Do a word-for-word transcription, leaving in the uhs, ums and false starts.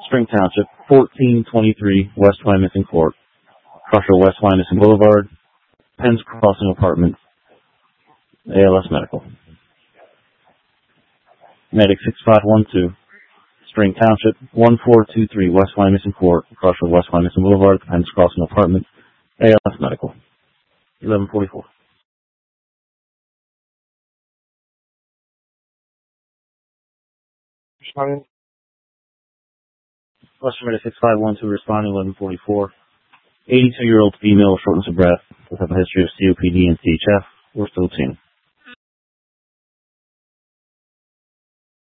Spring Township, fourteen twenty-three West Wyomissing Court, Crusher West Wyomissing Boulevard, Penn's Crossing Apartments, A L S Medical. Medic six five one two, Spring Township, one four two three West Wyomissing Court, Crusher West Wyomissing Boulevard, Penn's Crossing Apartments, A L S Medical. eleven forty-four. Responding. Western Medic six five one two responding eleven forty-four. eighty-two-year-old female with shortness of breath with a history of C O P D and C H F. We're still obtaining.